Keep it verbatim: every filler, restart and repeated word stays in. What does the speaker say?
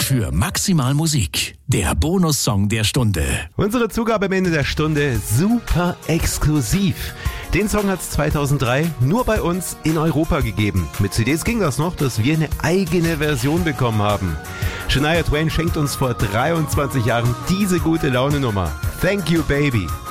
für Maximal Musik, der Bonussong der Stunde. Unsere Zugabe am Ende der Stunde, super exklusiv. Den Song hat es zweitausenddrei nur bei uns in Europa gegeben. Mit C Ds ging das noch, dass wir eine eigene Version bekommen haben. Shania Twain schenkt uns vor dreiundzwanzig Jahren diese gute Laune-Nummer. Thank you, baby.